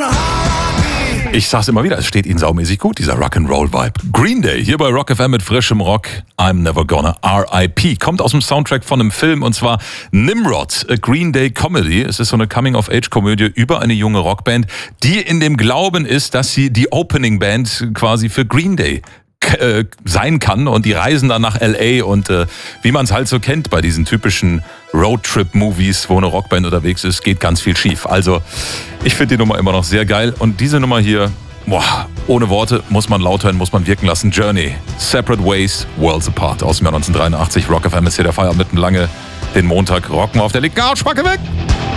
Ich sag's immer wieder, es steht ihnen saumäßig gut, dieser Rock'n'Roll-Vibe. Green Day, hier bei Rock FM mit frischem Rock. I'm Never Gonna R.I.P. Kommt aus dem Soundtrack von einem Film, und zwar Nimrod, a Green Day Comedy. Es ist so eine Coming-of-Age-Komödie über eine junge Rockband, die in dem Glauben ist, dass sie die Opening-Band quasi für Green Day sein kann, und die reisen dann nach L.A. und wie man es halt so kennt bei diesen typischen Roadtrip-Movies, wo eine Rockband unterwegs ist, geht ganz viel schief. Also ich finde die Nummer immer noch sehr geil, und diese Nummer hier, ohne Worte, muss man laut hören, muss man wirken lassen. Journey, Separate Ways, Worlds Apart aus dem Jahr 1983. Rock FM ist hier der Feierabend mitten lange. Den Montag rocken wir auf der linken Arschbacke weg.